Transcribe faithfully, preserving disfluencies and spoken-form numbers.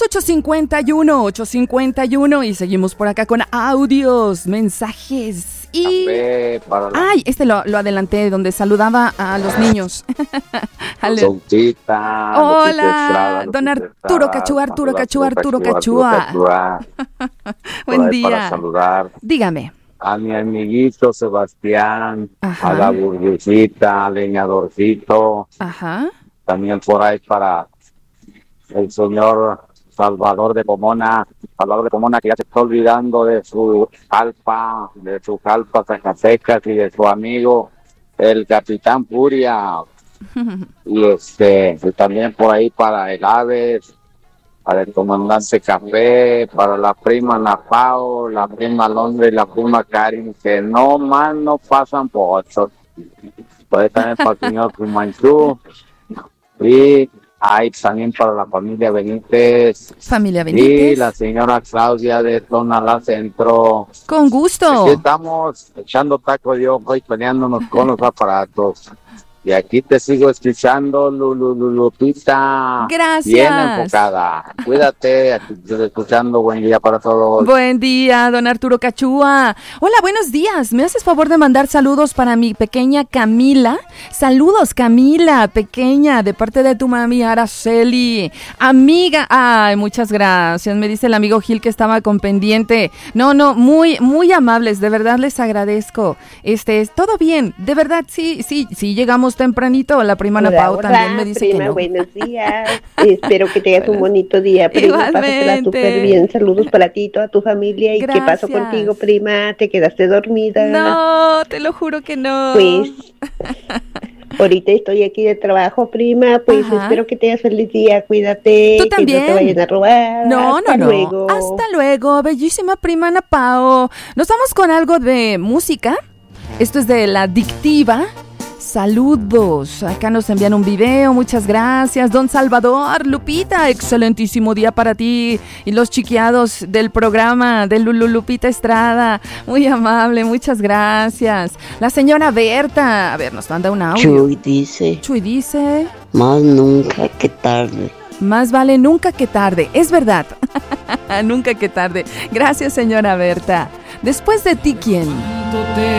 ocho cinco uno, ocho cinco uno y seguimos por acá con audios, mensajes y... La... Ay, este lo, lo adelanté, donde saludaba a los niños. Lupita, Hola, Lupita Estrada, don Lupita Arturo Estrada, Cachúa, Arturo Cachúa, Arturo Cachúa, Cachúa. Buen día. Para saludar. Dígame. A mi amiguito Sebastián, Ajá. a la burguesita, al leñadorcito. Ajá. También por ahí para el señor Salvador de Pomona, Salvador de Pomona, que ya se está olvidando de su jalpa, de su jalpa Zacatecas y de su amigo, el Capitán Furia. Y este, y también por ahí para el Aves, para el comandante Café, para la prima Napao, la prima Londra y la prima Karin, que no más no pasan por ocho. Puede también para el señor Primanchú. Y hay también para la familia Benítez. Familia Benítez. Y la señora Claudia de Tonalá Centro. Con gusto. Aquí estamos echando taco de ojo y peleándonos con los aparatos. Y aquí te sigo escuchando, Lulu, Lupita. Gracias. Bien enfocada. Cuídate, aquí te estoy escuchando. Buen día para todos. Buen día, don Arturo Cachúa. Hola, buenos días. ¿Me haces favor de mandar saludos para mi pequeña Camila? Saludos, Camila, pequeña, de parte de tu mami Araceli. Amiga, ay, muchas gracias. Me dice el amigo Gil que estaba con pendiente. No, no, muy, muy amables. De verdad les agradezco. Este, todo bien. De verdad, sí, sí, sí llegamos tempranito. La prima Ana Pau también me dice prima, que no. Buenos días. Espero que tengas un bonito día, prima. Pásatela súper bien. Saludos para ti y toda tu familia. ¿Y Gracias. qué pasó contigo, prima? ¿Te quedaste dormida? No, te lo juro que no. Pues ahorita estoy aquí de trabajo, prima. Pues Ajá. Espero que tengas feliz día. Cuídate. Tú también. Que no te vayan a robar. No, Hasta no, luego. no. Hasta luego, bellísima prima Ana Pao. Nos vamos con algo de música. Esto es de La Adictiva. Saludos, acá nos envían un video, muchas gracias, don Salvador, Lupita, excelentísimo día para ti y los chiquiados del programa de Lulu Lupita Estrada, muy amable, muchas gracias. La señora Berta, a ver, nos manda un audio. Chuy dice, Chuy dice, más nunca que tarde. Más vale nunca que tarde, es verdad, nunca que tarde. Gracias, señora Berta. Después de ti, ¿quién?